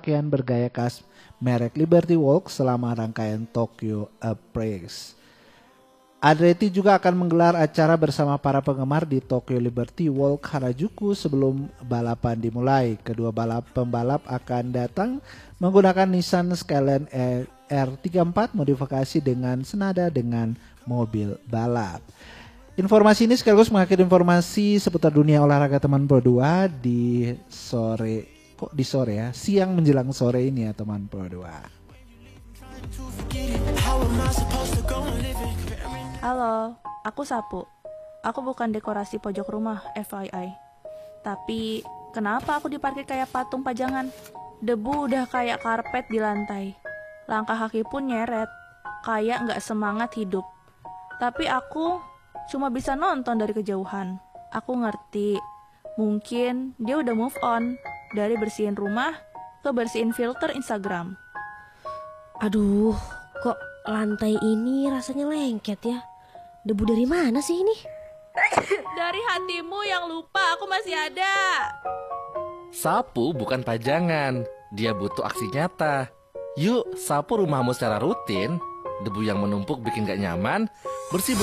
pakaian bergaya khas merek Liberty Walk selama rangkaian Tokyo Appraise. Andretti juga akan menggelar acara bersama para penggemar di Tokyo Liberty Walk Harajuku sebelum balapan dimulai. Kedua pembalap akan datang menggunakan Nissan Skyline R34 modifikasi dengan senada dengan mobil balap. Informasi ini sekaligus mengakhiri informasi seputar dunia olahraga teman Pro 2 di sore, siang menjelang sore ini ya teman Pro 2. Halo, aku Sapu. Aku bukan dekorasi pojok rumah, FYI. Tapi, kenapa aku diparkir kayak patung pajangan? Debu udah kayak karpet di lantai. Langkah kaki pun nyeret, kayak gak semangat hidup. Tapi aku cuma bisa nonton dari kejauhan. Aku ngerti, mungkin dia udah move on dari bersihin rumah ke bersihin filter Instagram. Aduh, kok lantai ini rasanya lengket ya? Debu dari mana sih ini? Dari hatimu yang lupa aku masih ada. Sapu bukan pajangan, dia butuh aksi nyata. Yuk, sapu rumahmu secara rutin. Debu yang menumpuk bikin gak nyaman, bersih